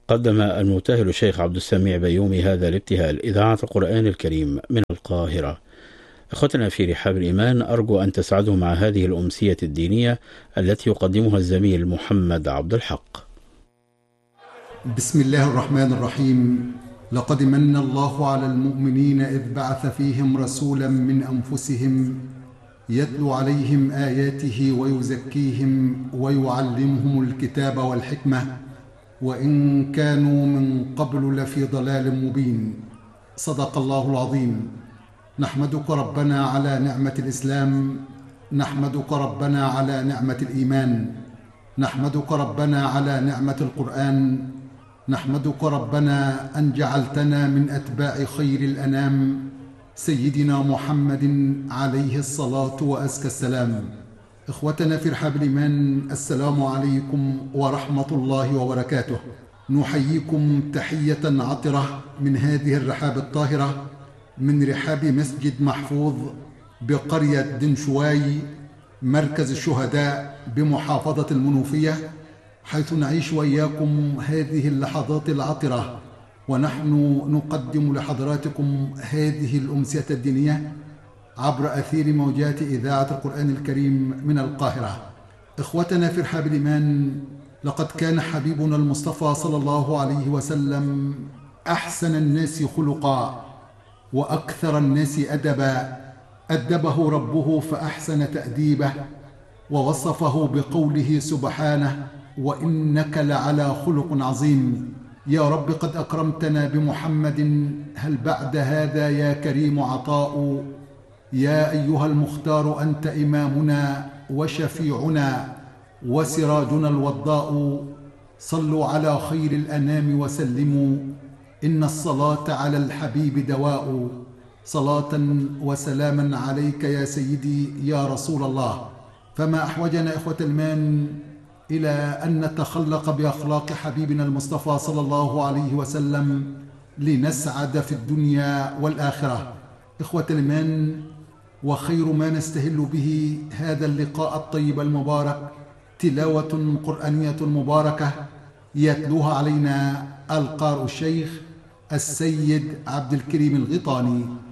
قدم المبتهل الشيخ عبد السميع بيومي هذا الابتهال إذاعة القرآن الكريم من القاهرة. أخوتنا في رحاب الإيمان، أرجو أن تسعدوا مع هذه الأمسية الدينية التي يقدمها الزميل محمد عبد الحق. بسم الله الرحمن الرحيم. لقد من الله على المؤمنين إذ بعث فيهم رسولا من أنفسهم يتلو عليهم آياته ويزكيهم ويعلمهم الكتاب والحكمة وإن كانوا من قبل لفي ضلال مبين. صدق الله العظيم. نحمدك ربنا على نعمة الإسلام، نحمدك ربنا على نعمة الإيمان، نحمدك ربنا على نعمة القرآن، نحمدك ربنا أن جعلتنا من أتباع خير الأنام سيدنا محمد عليه الصلاة وأزكى السلام. إخوتنا في رحاب الإيمان، السلام عليكم ورحمة الله وبركاته. نحييكم تحية عطرة من هذه الرحاب الطاهرة، من رحاب مسجد محفوظ بقرية دنشواي مركز الشهداء بمحافظة المنوفية، حيث نعيش وإياكم هذه اللحظات العطرة ونحن نقدم لحضراتكم هذه الأمسية الدينية عبر أثير موجات إذاعة القرآن الكريم من القاهرة. إخوتنا في رحاب الإيمان، لقد كان حبيبنا المصطفى صلى الله عليه وسلم أحسن الناس خلقا وأكثر الناس أدبا. أدبه ربه فأحسن تأديبه، ووصفه بقوله سبحانه: وإنك لعلى خلق عظيم. يا رب قد أكرمتنا بمحمد، هل بعد هذا يا كريم عطاء؟ يا أيها المختار أنت إمامنا وشفيعنا وسراجنا الوضاء. صلوا على خير الأنام وسلموا، إن الصلاة على الحبيب دواء. صلاة وسلاما عليك يا سيدي يا رسول الله. فما أحوجنا إخوة الإيمان إلى أن نتخلق بأخلاق حبيبنا المصطفى صلى الله عليه وسلم لنسعد في الدنيا والآخرة. إخوة الإيمان، وخير ما نستهل به هذا اللقاء الطيب المبارك تلاوة قرآنية مباركة يتلوها علينا القارئ الشيخ السيد عبد الكريم الغيطاني.